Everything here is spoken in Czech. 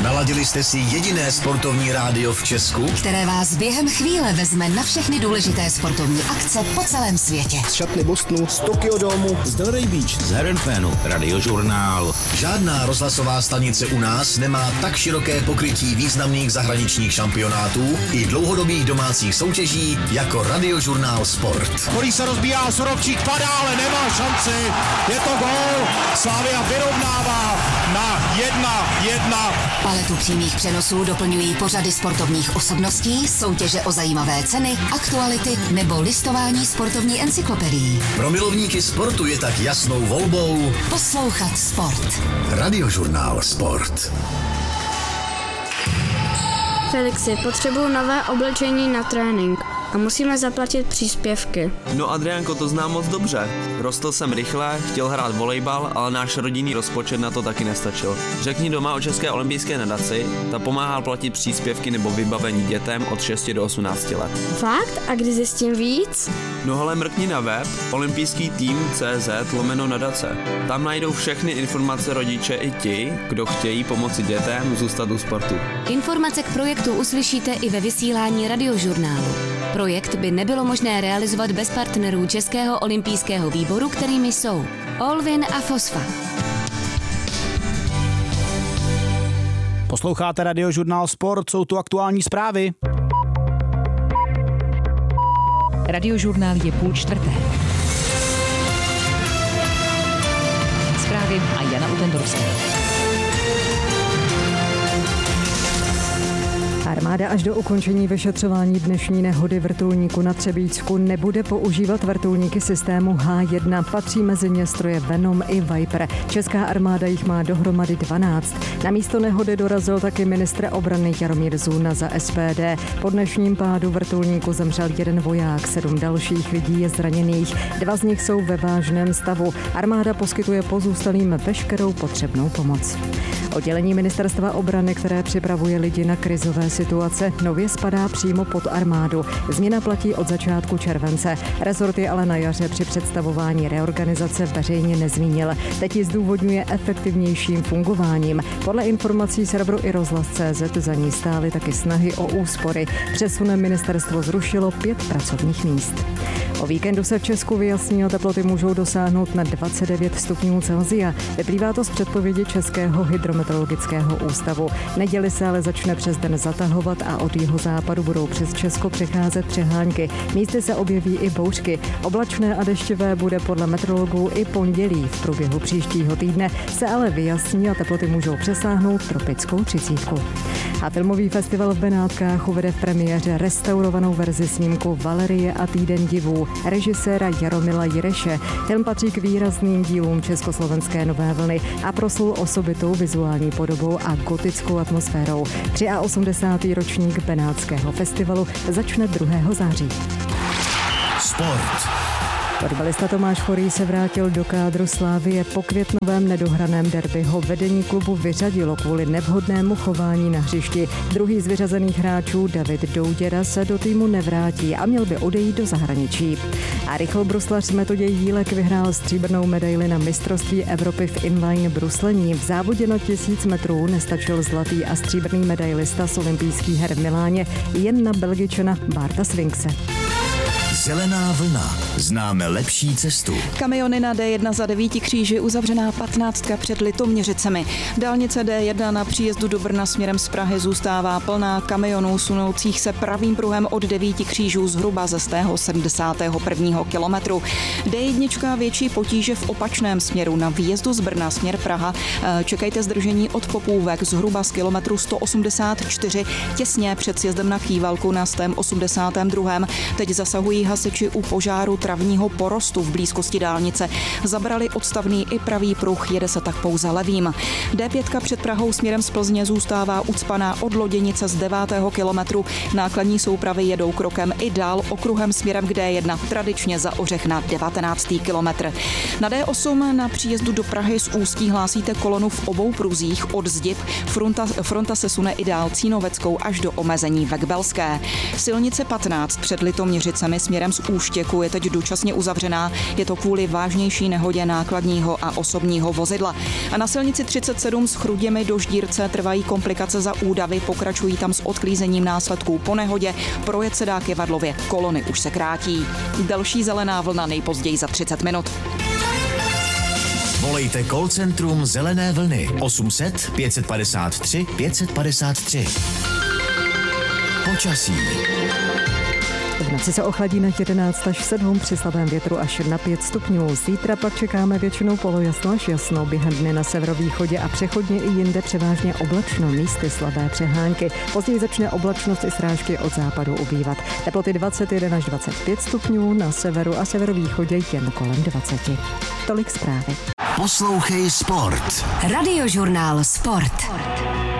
Naladili jste si jediné sportovní rádio v Česku, které vás během chvíle vezme na všechny důležité sportovní akce po celém světě. Z šatny Bostonu, z Tokyo Domu, z Delray Beach, z Herenfénu, Radiožurnál. Žádná rozhlasová stanice u nás nemá tak široké pokrytí významných zahraničních šampionátů i dlouhodobých domácích soutěží jako Radiožurnál Sport. Holý se rozbíjá, Sorovčík padá, ale nemá šanci. Je to gól. Slavia vyrovnává na 1-1. Paletu přímých přenosů doplňují pořady sportovních osobností, soutěže o zajímavé ceny, aktuality nebo listování sportovní encyklopedií. Pro milovníky sportu je tak jasnou volbou poslouchat sport. Radiožurnál Sport. Felixi, potřebuju nové oblečení na trénink a musíme zaplatit příspěvky. No Adriánko, to znám moc dobře. Rostl jsem rychle, chtěl hrát volejbal, ale náš rodinný rozpočet na to taky nestačil. Řekni doma o České olympijské nadaci, ta pomáhá platit příspěvky nebo vybavení dětem od 6 do 18 let. Fakt? A kdy zjistím víc? No hele, mrkni na web olympijský-tým.cz/nadace. Tam najdou všechny informace rodiče i ti, kdo chtějí pomoci dětem zůstat u sportu. Informace k projektu uslyšíte i ve vysílání Radiožurnálu. Projekt by nebylo možné realizovat bez partnerů Českého olympijského výboru, kterými jsou Olvin a Fosfa. Posloucháte Radiožurnál Sport, jsou tu aktuální zprávy. Radiožurnál je 3:30. Zprávy a Jana Utendorská. Armáda až do ukončení vyšetřování dnešní nehody vrtulníku na Třebíčsku nebude používat vrtulníky systému H1. Patří mezi ně stroje Venom i Viper. Česká armáda jich má dohromady 12. Na místo nehody dorazil taky ministr obrany Jaromír Zůna za SPD. Po dnešním pádu vrtulníku zemřel 1 voják, 7 dalších lidí je zraněných. 2 z nich jsou ve vážném stavu. Armáda poskytuje pozůstalým veškerou potřebnou pomoc. Oddělení ministerstva obrany, které připravuje lidi na krizové situace, nově spadá přímo pod armádu. Změna platí od začátku července. Rezort je ale na jaře při představování reorganizace veřejně nezmínil. Teď ji zdůvodňuje efektivnějším fungováním. Podle informací serveru i rozhlas.cz za ní stály taky snahy o úspory. Přesunem ministerstvo zrušilo 5 pracovních míst. O víkendu se v Česku vyjasní a teploty můžou dosáhnout na 29 stupňů Celsia. Vyplývá to z předpovědi Českého hydrometeorologického ústavu. Neděli se ale začne přes den zatahovat a od jihozápadu budou přes Česko přecházet přehánky. Místy se objeví i bouřky. Oblačné a deštivé bude podle meteorologů i pondělí. V průběhu příštího týdne se ale vyjasní a teploty můžou přesáhnout tropickou 30. A filmový festival v Benátkách uvede v premiéře restaurovanou verzi snímku Valerie a týden divů režiséra Jaromila Jireše. Film patří k výrazným dílům československé nové vlny a proslul osobitou vizuální podobou a gotickou atmosférou. 83. ročník Benátského festivalu začne 2. září. Sport. Fotbalista Tomáš Forý se vrátil do kádru Slavie. Po květnovém nedohraném derby ho vedení klubu vyřadilo kvůli nevhodnému chování na hřišti. Druhý z vyřazených hráčů, David Douděra, se do týmu nevrátí a měl by odejít do zahraničí. A rychlobruslař Metoděj Jílek vyhrál stříbrnou medaili na mistrovství Evropy v inline bruslení. V závodě na 1000 metrů nestačil zlatý a stříbrný medailista z olympijských her v Miláně jen na Belgičana Barta Svinkse. Zelená vlna. Známe lepší cestu. Kamiony na D1 za 9 kříži uzavřená 15 před Litoměřicemi. Dálnice D1 na příjezdu do Brna směrem z Prahy zůstává plná kamionů sunoucích se pravým pruhem od 9 křížů zhruba ze 71. kilometru. D1 větší potíže v opačném směru na výjezdu z Brna směr Praha. Čekejte zdržení od Popůvek zhruba z kilometru 184 těsně před sjezdem na Kývalku na 182. Teď zasahují hasiči u požáru travního porostu v blízkosti dálnice. Zabrali odstavný i pravý pruh, jede se tak pouze levým. D5 před Prahou směrem z Plzně zůstává ucpaná od Loděnice z 9. kilometru. Nákladní soupravy jedou krokem i dál okruhem směrem k D1, tradičně za Ořech na 19. kilometr. Na D8 na příjezdu do Prahy z Ústí hlásíte kolonu v obou pruzích od Zdib. Fronta se sune i dál Cínoveckou až do omezení Vekbelské. Silnice 15 před Litoměřicemi směrem z Úštěku je teď dočasně uzavřená. Je to kvůli vážnější nehodě nákladního a osobního vozidla. A na silnici 37 s Chruděmi do Ždírce trvají komplikace za údavy, pokračují tam s odklízením následků po nehodě. Projet se dá k Jevadlově, kolony už se krátí. Další zelená vlna nejpozději za 30 minut. Volejte call centrum Zelené vlny 800 553 553. Počasí. V noci se ochladí na 11 až 7 při slabém větru až na 5 stupňů. Zítra pak čekáme většinou polojasno až jasno. Během dne na severovýchodě a přechodně i jinde převážně oblačno, místy slabé přehánky. Později začne oblačnost i srážky od západu ubývat. Teploty 21 až 25 stupňů, na severu a severovýchodě jen kolem 20. Tolik zprávy. Poslouchej Sport. Radiožurnál Sport.